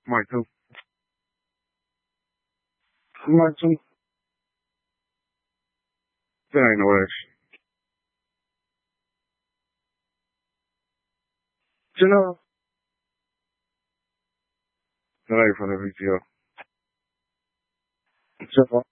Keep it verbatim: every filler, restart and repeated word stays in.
Michael. Michael. Very nice. Ce l'ho? Telefono video. Ce l'ho.